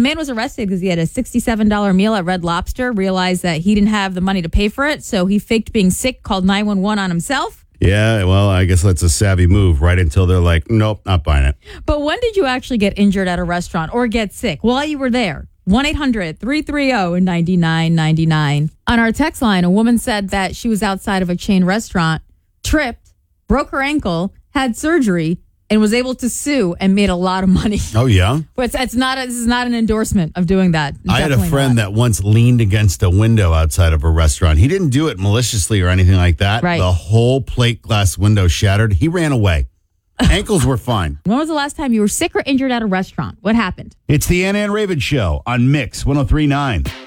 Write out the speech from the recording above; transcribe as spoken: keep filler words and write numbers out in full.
man was arrested because he had a sixty-seven dollars meal at Red Lobster, realized that he didn't have the money to pay for it, so he faked being sick, called nine one one on himself. Yeah, well, I guess that's a savvy move, right until they're like, nope, not buying it. But when did you actually get injured at a restaurant or get sick while you were there? one eight hundred three three zero nine nine nine nine. On our text line, a woman said that she was outside of a chain restaurant, tripped, broke her ankle, had surgery, and was able to sue and made a lot of money. Oh, yeah? But it's, it's not. A, this is not an endorsement of doing that. I had a Definitely friend not. that once leaned against a window outside of a restaurant. He didn't do it maliciously or anything like that. Right. The whole plate glass window shattered. He ran away. Ankles were fine. When was the last time you were sick or injured at a restaurant? What happened? It's the Ann Ann Raven Show on Mix one oh three point nine.